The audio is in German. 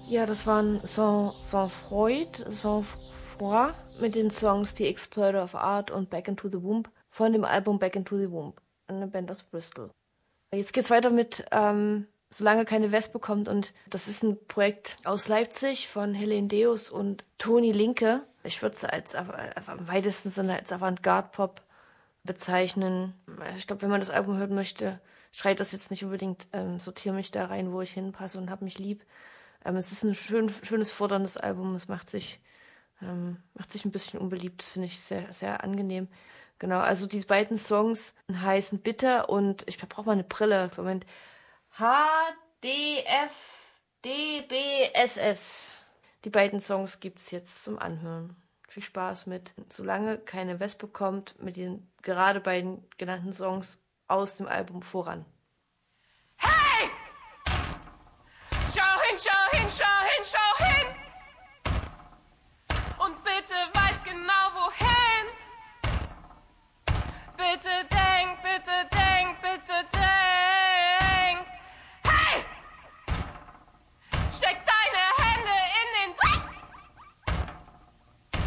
Ja, das waren Sang-Froid mit den Songs The Exploiter of Art und Back into the Womb von dem Album Back into the Womb, eine Band aus Bristol. Jetzt geht's weiter mit Solange keine Wespe kommt, und das ist ein Projekt aus Leipzig von Helene Deus und Toni Linke. Ich würde es als im weitesten Sinne als Avantgarde-Pop bezeichnen. Ich glaube, wenn man das Album hören möchte, schreit das jetzt nicht unbedingt, sortiere mich da rein, wo ich hinpasse und hab mich lieb. Es ist ein schönes, forderndes Album. Es macht sich ein bisschen unbeliebt. Das finde ich sehr, sehr angenehm. Genau, also die beiden Songs heißen Bitter und ich brauche mal eine Brille. Moment. HDFDBSS. Die beiden Songs gibt's jetzt zum Anhören. Viel Spaß mit Solange keine Wespe kommt, mit den gerade beiden genannten Songs aus dem Album Voran. Hey! Schau hin, schau hin, schau